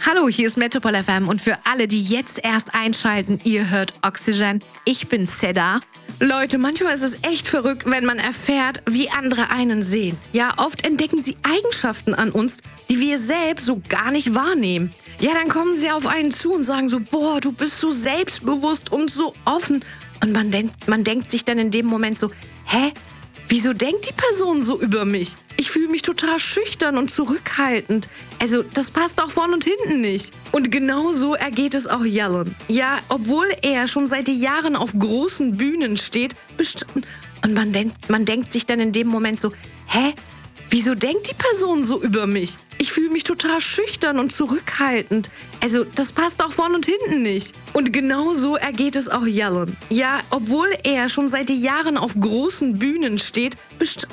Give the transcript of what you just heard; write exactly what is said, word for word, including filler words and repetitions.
Hallo, hier ist Metropol F M und für alle, die jetzt erst einschalten, ihr hört Oxygen. Ich bin Seda. Leute, manchmal ist es echt verrückt, wenn man erfährt, wie andere einen sehen. Ja, oft entdecken sie Eigenschaften an uns, die wir selbst so gar nicht wahrnehmen. Ja, dann kommen sie auf einen zu und sagen so, boah, du bist so selbstbewusst und so offen. Und man denkt, man denkt sich dann in dem Moment so, hä? Wieso denkt die Person so über mich? Ich fühle mich total schüchtern und zurückhaltend. Also, das passt auch vorne und hinten nicht. Und genau so ergeht es auch Yellen. Ja, obwohl er schon seit Jahren auf großen Bühnen steht, bestimmt. Und man denkt, man denkt sich dann in dem Moment so, hä? Wieso denkt die Person so über mich? Ich fühle mich total schüchtern und zurückhaltend. Also, das passt auch vorne und hinten nicht. Und genau so ergeht es auch Yellen. Ja, obwohl er schon seit Jahren auf großen Bühnen steht, bestimmt.